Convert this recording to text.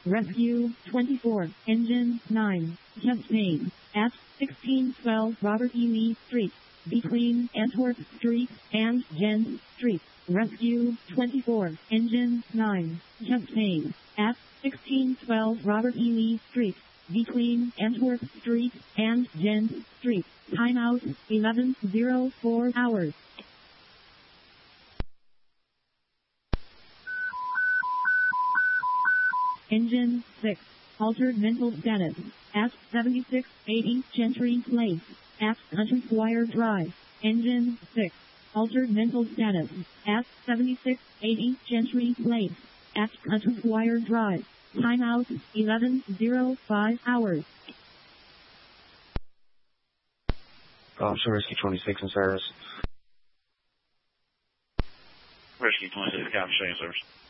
Rescue 24, Engine 9, Chest Main, at 1612 Robert E. Lee Street, between Antwerp Street and Gent Street. Rescue 24, Engine 9, Chest Main, at 1612 Robert E. Lee Street, between Antwerp Street and Gent Street. Timeout 11:04 hours. Engine 6, altered mental status, at 7680 Gentry Place, at Country Squire Drive. Engine 6, altered mental status, at 7680 Gentry Place, at Country Squire Drive. Timeout 11:05 hours. Officer Rescue 26 in service. Rescue 26, Captain Service.